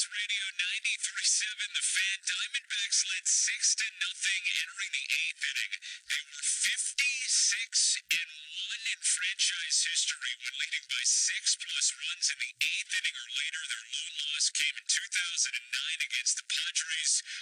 News Radio 93.7. The Fan Diamondbacks led 6-0 entering the eighth inning. They were 56-1 in franchise history when leading by 6+ runs in the eighth inning or later. Their lone loss came in 2009 against the Padres.